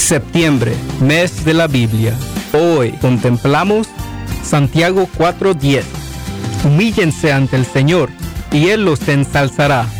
Septiembre, mes de la Biblia. Hoy contemplamos Santiago 4:10. Humíllense ante el Señor y Él los ensalzará.